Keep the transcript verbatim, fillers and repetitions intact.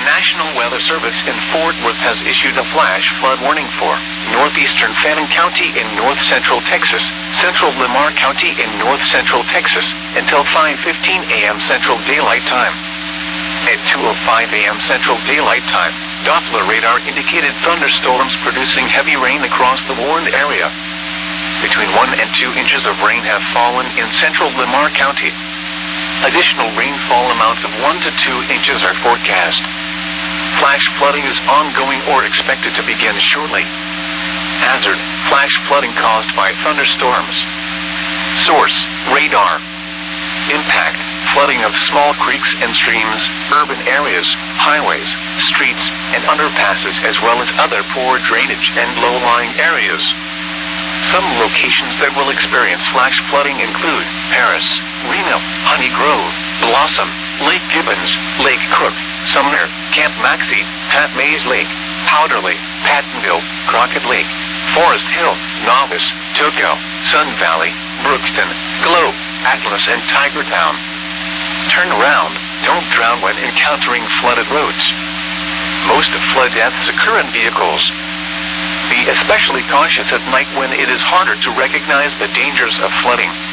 National Weather Service in Fort Worth has issued a flash flood warning for northeastern Fannin County in north central Texas, central Lamar County in north central Texas, until five fifteen a m Central Daylight Time. At two oh five a m Central Daylight Time, Doppler radar indicated thunderstorms producing heavy rain across the warned area. Between one and two inches of rain have fallen in central Lamar County. Additional rainfall amounts of one to two inches are forecast. Flash flooding is ongoing or expected to begin shortly. Hazard: flash flooding caused by thunderstorms. Source: radar. Impact: flooding of small creeks and streams, urban areas, highways, streets, and underpasses, as well as other poor drainage and low-lying areas. Some locations that will experience flash flooding include Paris, Reno, Honey Grove, Blossom, Lake Gibbons, Lake Cook, Sumner, Camp Maxey, Pat Mays Lake, Powder Lake, Pattonville, Crockett Lake, Forest Hill, Novice, Toco, Sun Valley, Brookston, Globe, Atlas, and Tiger Town. Turn around. Don't drown when encountering flooded roads. Most flood deaths occur in vehicles. Be especially cautious at night when it is harder to recognize the dangers of flooding.